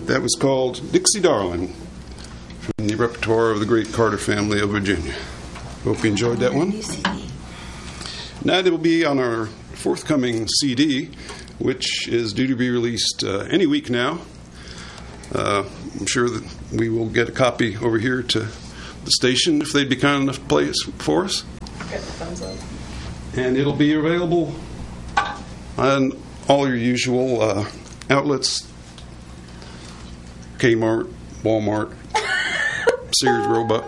That was called Dixie Darling from the repertoire of the great Carter family of Virginia. Hope you enjoyed that one. Now it will be on our forthcoming CD, which is due to be released any week now. I'm sure that we will get a copy over here to the station if they'd be kind enough to play it for us. Get the thumbs up. And it'll be available on all your usual outlets: Kmart, Walmart, Sears Roebuck,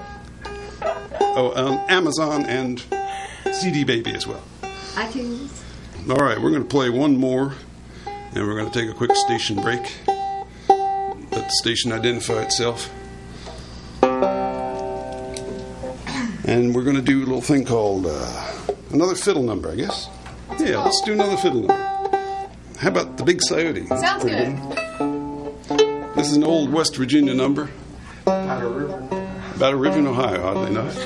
Amazon, and CD Baby as well. iTunes. All right, we're going to play one more, and we're going to take a quick station break. Let the station identify itself. And we're going to do a little thing called another fiddle number, I guess. Yeah, let's do another fiddle number. How about the Big Coyote? Sounds good. This is an old West Virginia number. About a river in Ohio, oddly enough.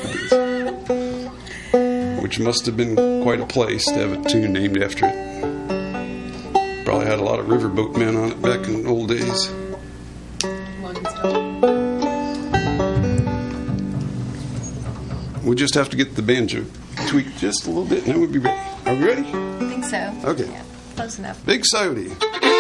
Which must have been quite a place to have a tune named after it. Probably had a lot of riverboat men on it back in the old days. We just have to get the banjo tweaked just a little bit, and then we'll be ready. Are we ready? I think so. Okay. Yeah, close enough. Big Coyote.